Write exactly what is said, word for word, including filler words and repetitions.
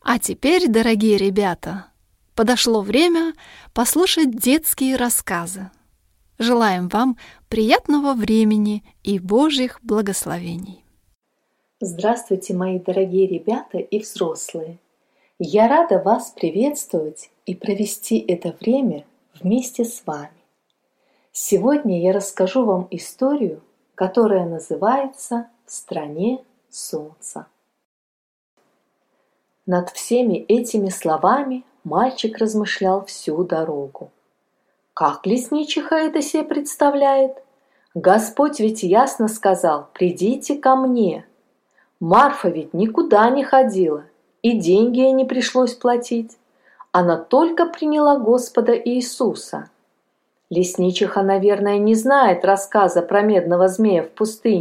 А теперь, дорогие ребята, подошло время послушать детские рассказы. Желаем вам приятного времени и Божьих благословений. Здравствуйте, мои дорогие ребята и взрослые! Я рада вас приветствовать и провести это время вместе с вами. Сегодня я расскажу вам историю, которая называется «В стране солнца». Над всеми этими словами мальчик размышлял всю дорогу. Как лесничиха это себе представляет? Господь ведь ясно сказал: «Придите ко мне». Марфа ведь никуда не ходила, и деньги ей не пришлось платить. Она только приняла Господа Иисуса. Лесничиха, наверное, не знает рассказа про медного змея в пустыне.